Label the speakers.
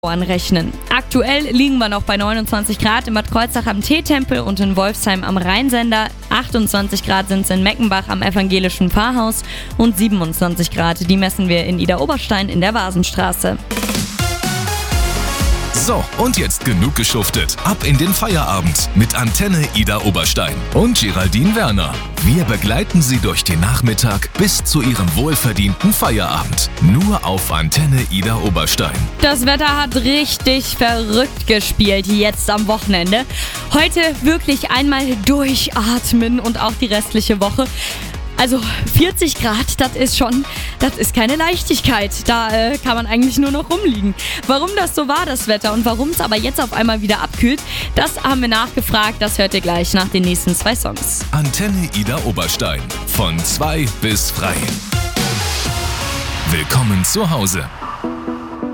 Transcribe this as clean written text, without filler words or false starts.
Speaker 1: Rechnen. Aktuell liegen wir noch bei 29 Grad in Bad Kreuznach am Teetempel und in Wolfsheim am Rheinsender. 28 Grad sind es in Meckenbach am Evangelischen Pfarrhaus und 27 Grad, die messen wir in Idar-Oberstein in der Vasenstraße.
Speaker 2: So, und jetzt genug geschuftet. Ab in den Feierabend mit Antenne Idar-Oberstein und Geraldine Werner. Wir begleiten Sie durch den Nachmittag bis zu Ihrem wohlverdienten Feierabend. Nur auf Antenne Idar-Oberstein.
Speaker 1: Das Wetter hat richtig verrückt gespielt jetzt am Wochenende. Heute wirklich einmal durchatmen und auch die restliche Woche. Also 40 Grad, das ist keine Leichtigkeit. Da kann man eigentlich nur noch rumliegen. Warum das so war, das Wetter, und warum es aber jetzt auf einmal wieder abkühlt, das haben wir nachgefragt. Das hört ihr gleich nach den nächsten 2 Songs.
Speaker 2: Antenne Idar-Oberstein. Von 2 bis frei. Willkommen zu Hause.